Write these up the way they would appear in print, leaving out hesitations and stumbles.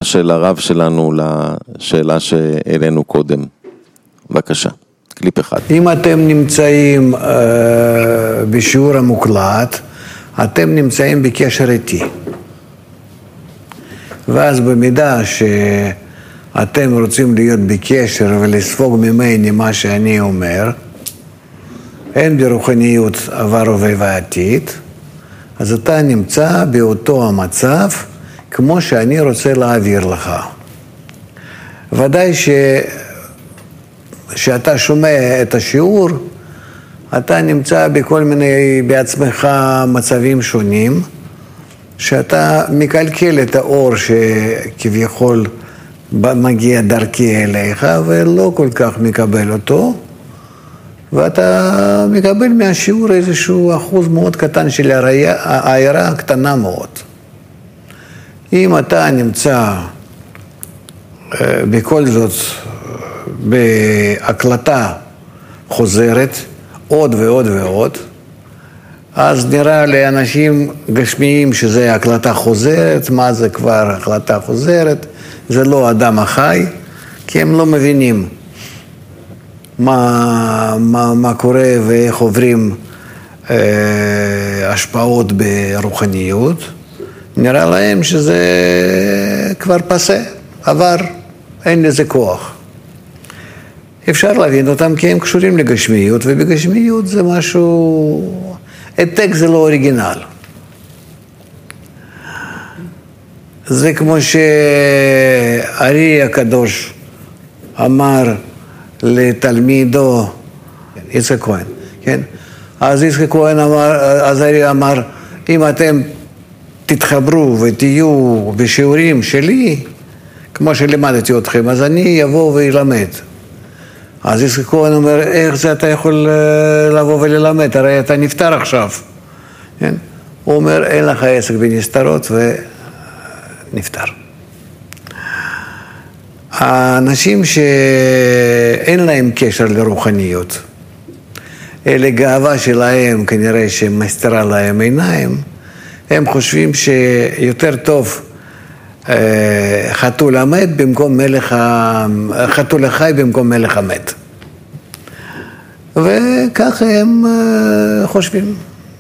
של הרב שלנו לשאלה שהעלינו קודם. בבקשה, קליפ אחד. אם אתם נמצאים בשיעור המוקלט, אתם נמצאים בקשר איתי. ואז במידה שאתם רוצים להיות בקשר ולספוג ממני מה שאני אומר, אין ברוחניות עבר הווה ועתיד, אז אתה נמצא באותו המצב כמו שאני רוצה להעביר לך. ודאי שאתה שומע את השיעור, אתה נמצא בכל מיני, בעצמך מצבים שונים, שאתה מקלקל את האור שכביכול מגיע דרכי אליך ולא כל כך מקבל אותו, ואתה מקבל מהשיעור איזשהו אחוז מאוד קטן של העירה קטנה מאוד. אם אתה נמצא בכל זאת בהקלטה חוזרת עוד ועוד ועוד, אז נראה לאנשים גשמיים שזה הקלטה חוזרת. מה זה כבר הקלטה חוזרת? זה לא אדם החי, כי הם לא מבינים מה קורה ואיך עוברים השפעות ברוחניות. נראה להם שזה כבר פסה, עבר, אין לזה כוח. אפשר להבין אותם כי הם קשורים לגשמיות, ובגשמיות זה משהו, העתק זה לא אוריגינל. זה כמו שארי הקדוש אמר לתלמידו, יצחק כהן, כן? אז יצחק כהן אמר, אז ארי אמר, אם אתם תתחברו ותהיו בשיעורים שלי, כמו שלימדתי אתכם, אז אני אבוא וילמד. אז יצחק כהן אומר, איך זה אתה יכול לבוא וללמד? הרי אתה נפטר עכשיו. כן? הוא אומר, אין לך עסק בנסתרות ונפטר. האנשים שאין להם קשר לרוחניות, אלה גאווה שלהם, כנראה שמסתרה להם עיניים, הם חושבים שיותר טוב חתול המת במקום חתול החי במקום מלך המת. וככה הם חושבים.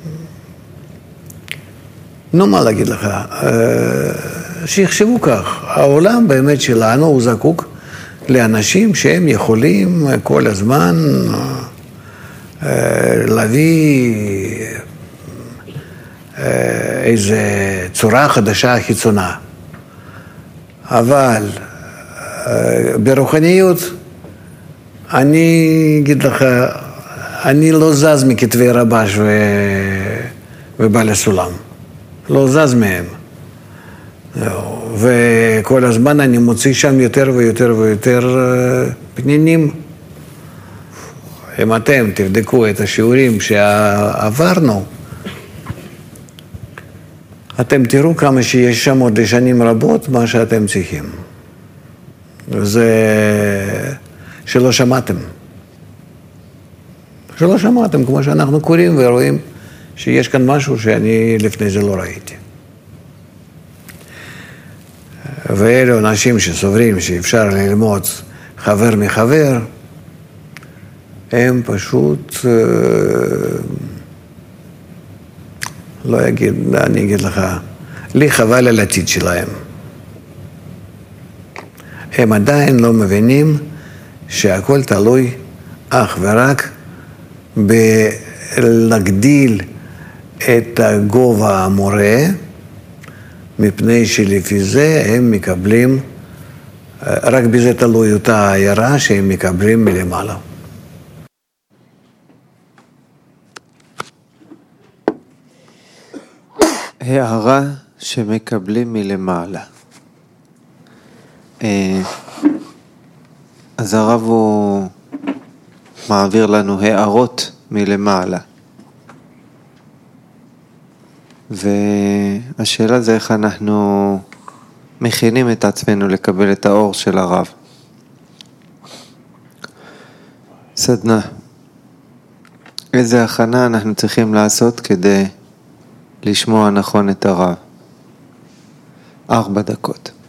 נו, מה להגיד לך? שיחשבו כך. העולם באמת שלנו הוא זקוק לאנשים שהם יכולים כל הזמן להביא איזו צורה חדשה חיצונה. אבל ברוחניות, אני אגיד לך, אני לא זז מכתבי רבש ובעל הסולם. לא זז מהם. וכל הזמן אני מוציא שם יותר ויותר ויותר פנינים. אם אתם תבדקו את השיעורים שעברנו, אתם תראו כמה שיש שם עוד לשנים רבות מה שאתם צריכים. זה שלא שמעתם. שלא שמעתם, כמו שאנחנו קוראים ורואים שיש כאן משהו שאני לפני זה לא ראיתי. ואלו אנשים שסוברים שאפשר ללמוד חבר מחבר, הם פשוט, לא אגיד, אני אגיד לך, לי חבל על העתיד שלהם. הם עדיין לא מבינים שהכל תלוי אך ורק בלהגדיל את הגובה המורה, מפני שלפי זה הם מקבלים, רק בזה תלוי אותה העירה שהם מקבלים מלמעלה. הערה שמקבלים מלמעלה. אז הרב הוא מעביר לנו הערות מלמעלה. והשאלה זה איך אנחנו מכינים את עצמנו לקבל את האור של הרב. סדנה. איזה הכנה אנחנו צריכים לעשות כדי לשמוע נכון את הרב? 4 דקות.